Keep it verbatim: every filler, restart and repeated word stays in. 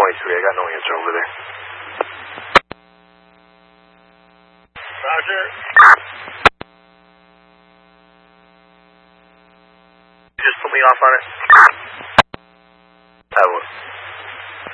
twenty-three, I got no answer over there. Roger. You just put me off on it? I will.